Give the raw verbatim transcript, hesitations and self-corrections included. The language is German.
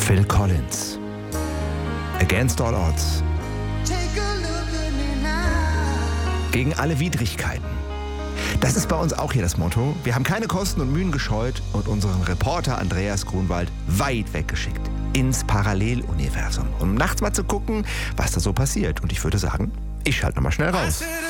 Phil Collins. Against all odds. Gegen alle Widrigkeiten. Das ist bei uns auch hier das Motto. Wir haben keine Kosten und Mühen gescheut und unseren Reporter Andreas Grunwald weit weggeschickt. Ins Paralleluniversum. Um nachts mal zu gucken, was da so passiert. Und ich würde sagen, ich schalte nochmal schnell raus.